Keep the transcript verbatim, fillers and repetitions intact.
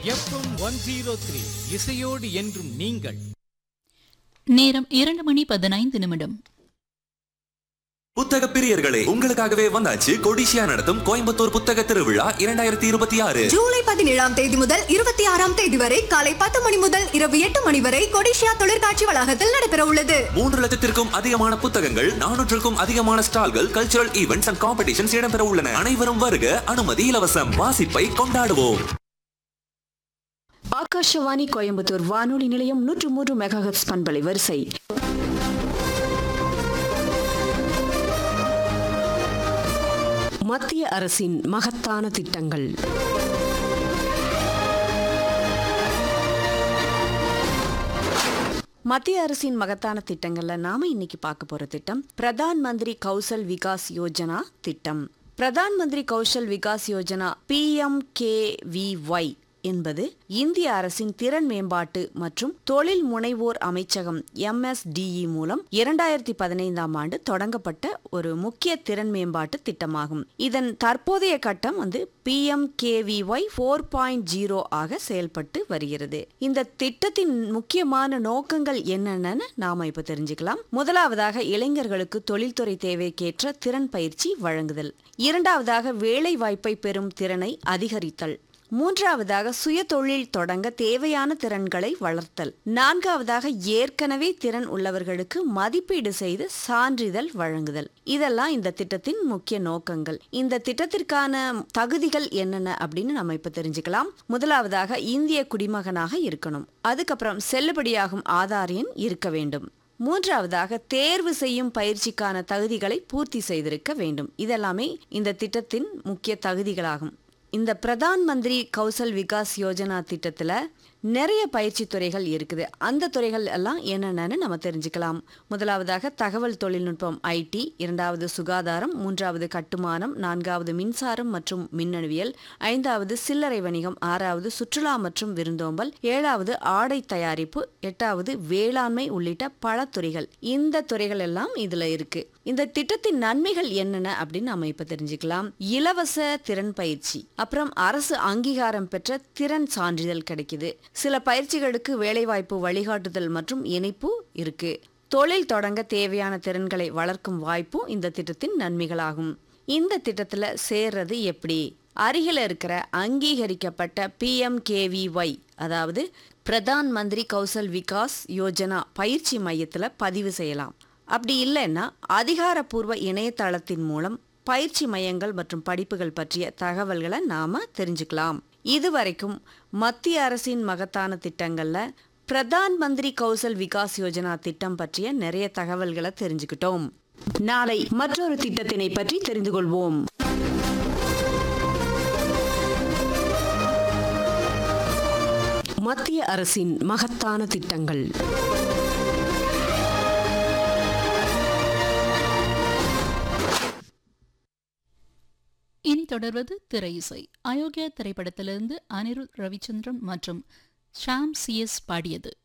FM one zero three இசையோடு என்றும் நீங்கள். நேரம் இரண்டு மணி பதினைந்து நிமிடம். புத்தக பிரியர்களே, உங்களுக்காகவே வந்தாச்சு கொடிஷியா நடத்தும் கோயம்புத்தூர் புத்தக திருவிழா இரண்டாயிரத்தி இருபத்தி ஆறு. ஜூலை பதினேழாம் தேதி முதல் இருபத்தி ஆறாம் தேதி வரை காலை பத்து மணி முதல் இரவு எட்டு மணி வரை கொடிஷியா தொழிற்காட்சி வளாகத்தில் நடைபெற உள்ளது. மூன்று லட்சத்திற்கும் அதிகமான புத்தகங்கள், நானூற்றுக்கும் அதிகமான ஸ்டால்கள், கல்ச்சுரல் ஈவெண்ட்ஸ் அண்ட் காம்படிஷன்ஸ் இடம்பெற உள்ளன. அனைவரும் வருக, அனுமதி இலவசம். வாசிப்பை கொண்டாடுவோம். ஆகாஷவாணி கோயம்புத்தூர் வானொலி நிலையம் நூற்று மூன்று மெகாஹெர்ட்ஸ் பண்பலை வரிசை. மத்திய அரசின் மகத்தான திட்டங்கள். மத்திய அரசின் மகத்தான திட்டங்கள்ல நாம இன்னைக்கு பார்க்க போற திட்டம் பிரதான் மந்திரி கௌசல் விகாஸ் யோஜனா திட்டம். Pradhan Mantri Kaushal Vikas Yojana B M K V Y என்பது இந்திய அரசின் திறன் மேம்பாட்டு மற்றும் தொழில் முனைவோர் அமைச்சகம் எம் எஸ் டி இ மூலம் இரண்டாயிரத்தி பதினைந்தாம் ஆண்டு தொடங்கப்பட்ட ஒரு முக்கிய திறன் மேம்பாட்டு திட்டமாகும். இதன் தற்போதைய கட்டம் வந்து B M K V Y four point zero ஆக செயல்பட்டு வருகிறது. இந்த திட்டத்தின் முக்கியமான நோக்கங்கள் என்னென்னு நாம இப்ப தெரிஞ்சுக்கலாம். முதலாவதாக இளைஞர்களுக்கு தொழில்துறை தேவைக்கேற்ற திறன் பயிற்சி வழங்குதல். இரண்டாவதாக வேலை வாய்ப்பை பெறும் திறனை அதிகரித்தல். மூன்றாவதாக சுய தொழில் தொடங்க தேவையான திறன்களை வளர்த்தல். நான்காவதாக ஏற்கனவே திறன் உள்ளவர்களுக்கு மதிப்பீடு செய்து சான்றிதழ் வழங்குதல். இதெல்லாம் இந்த திட்டத்தின் முக்கிய நோக்கங்கள். இந்த திட்டத்திற்கான தகுதிகள் என்னென்ன அப்படின்னு நம்ம இப்ப தெரிஞ்சுக்கலாம். முதலாவதாக இந்திய குடிமகனாக இருக்கணும். அதுக்கப்புறம் செல்லுபடியாகும் ஆதார் எண் இருக்க வேண்டும். மூன்றாவதாக தேர்வு செய்யும் பயிற்சிக்கான தகுதிகளை பூர்த்தி செய்திருக்க வேண்டும். இதெல்லாமே இந்த திட்டத்தின் முக்கிய தகுதிகளாகும். இந்த பிரதான் மந்திரி கௌசல் விகாஸ் யோஜனா திட்டத்தில் நிறைய பயிற்சி துறைகள் இருக்குது. அந்த துறைகள் எல்லாம் என்னென்னு நம்ம தெரிஞ்சுக்கலாம். முதலாவதாக தகவல் தொழில்நுட்பம் ஐடி, இரண்டாவது சுகாதாரம், மூன்றாவது கட்டுமானம், நான்காவது மின்சாரம் மற்றும் மின்னணுவியல், ஐந்தாவது சில்லறை வணிகம், ஆறாவது சுற்றுலா மற்றும் விருந்தோம்பல், ஏழாவது ஆடை தயாரிப்பு, எட்டாவது வேளாண்மை உள்ளிட்ட பல துறைகள். இந்த துறைகள் எல்லாம் இதுல இருக்கு. இந்த திட்டத்தின் நன்மைகள் என்னென்ன அப்படின்னு நம்ம இப்ப தெரிஞ்சுக்கலாம். இலவச திறன் பயிற்சி, அப்புறம் அரசு அங்கீகாரம் பெற்ற திறன் சான்றிதழ் கிடைக்குது. சில பயிற்சிகளுக்கு வேலைவாய்ப்பு வழிகாட்டுதல் மற்றும் இணைப்பு இருக்கு. தொழில் தொடங்க தேவையான திறன்களை வளர்க்கும் வாய்ப்பும் இந்த திட்டத்தின் நன்மைகளாகும். இந்த திட்டத்துல சேர்றது எப்படி? அருகில் இருக்கிற அங்கீகரிக்கப்பட்ட B M K V Y அதாவது பிரதான் மந்திரி கௌசல் விகாஸ் யோஜனா பயிற்சி மையத்துல பதிவு செய்யலாம். அப்படி இல்லைன்னா அதிகாரப்பூர்வ இணையதளத்தின் மூலம் பயிற்சி மையங்கள் மற்றும் படிப்புகள் பற்றிய தகவல்களை நாம தெரிஞ்சுக்கலாம். இதுவரைக்கும் மத்திய அரசின் மகத்தான திட்டங்கள்ல பிரதான் மந்திரி கௌசல் விகாஸ் யோஜனா திட்டம் பற்றிய நிறைய தகவல்களை தெரிஞ்சுக்கிட்டோம். நாளை மற்றொரு திட்டத்தினை பற்றி தெரிந்து கொள்வோம். மத்திய அரசின் மகத்தான திட்டங்கள். இனி தொடர்வது திரை இசை. அயோக்கியா திரைப்படத்திலிருந்து அனிருத் ரவிச்சந்திரன் மற்றும் ஷாம் சி எஸ் பாடியது.